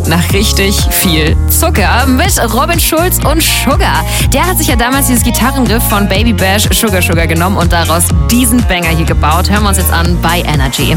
nach richtig viel Zucker mit Robin Schulz und Sugar. Der hat sich ja damals dieses Gitarrenriff von Baby Bash Sugar Sugar genommen und daraus diesen Banger hier gebaut. Hören wir uns jetzt an bei Energy.